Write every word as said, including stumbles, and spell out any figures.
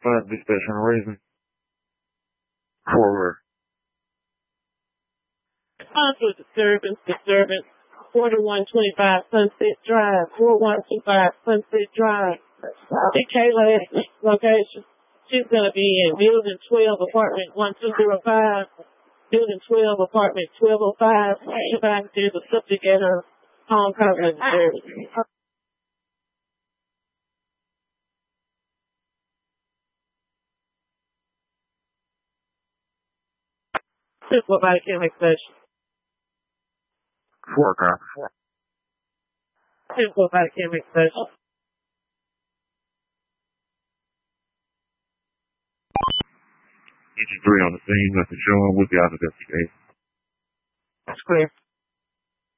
five dispatch on Raven. Forward. Response disturbance, disturbance, forty-one twenty-five Sunset Drive, forty-one twenty-five Sunset Drive. The Kayla location. She's going to be in Building twelve, Apartment one two zero five. Building twelve, Apartment twelve oh five. There's a subject at her home covenant service. Simple biochemic session. Four, copy. Simple biochemic session. Engine three on the scene, nothing showing with the out investigation. That's clear.